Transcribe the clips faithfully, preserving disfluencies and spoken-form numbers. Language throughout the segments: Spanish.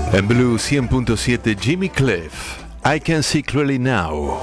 En Blue cien punto siete, Jimmy Cliff, I Can See Clearly Now.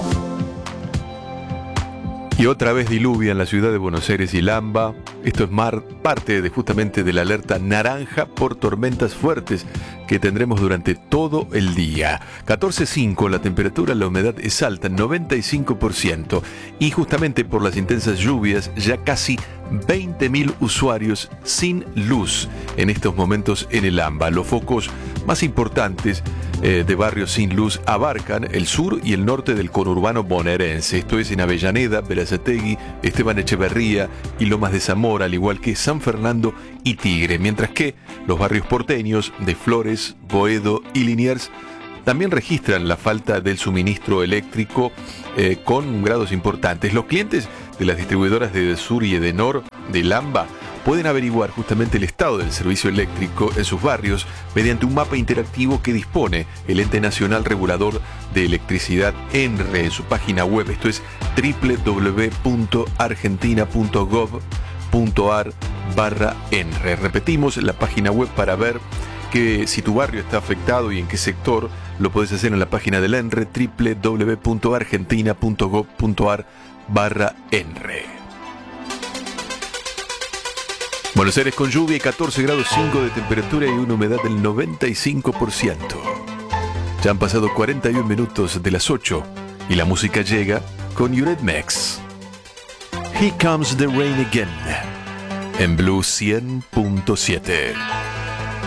Y otra vez diluvia en la ciudad de Buenos Aires y Lamba. Esto es mar, parte de justamente de la alerta naranja por tormentas fuertes que tendremos durante todo el día. catorce punto cinco, la temperatura, la humedad es alta, noventa y cinco por ciento. Y justamente por las intensas lluvias, ya casi veinte mil usuarios sin luz en estos momentos en el AMBA. Los focos más importantes eh, de barrios sin luz abarcan el sur y el norte del conurbano bonaerense. Esto es en Avellaneda, Berazategui, Esteban Echeverría y Lomas de Zamora, al igual que San Fernando y Tigre. Mientras que los barrios porteños de Flores, Boedo y Liniers también registran la falta del suministro eléctrico eh, con grados importantes. Los clientes de las distribuidoras de Edesur y Edenor de Lamba pueden averiguar justamente el estado del servicio eléctrico en sus barrios mediante un mapa interactivo que dispone el Ente Nacional Regulador de Electricidad ENRE en su página web. Esto es doble u doble u doble u punto argentina punto gov punto ar barra ENRE. Repetimos la página web para ver que si tu barrio está afectado y en qué sector. Lo podés hacer en la página del ENRE, doble u doble u doble u punto argentina punto gov punto ar barra ENRE. Buenos Aires con lluvia y catorce grados cinco de temperatura y una humedad del noventa y cinco por ciento. Ya han pasado cuarenta y un minutos de las ocho y la música llega con Eurythmics. Here Comes the Rain Again en Blue cien punto siete.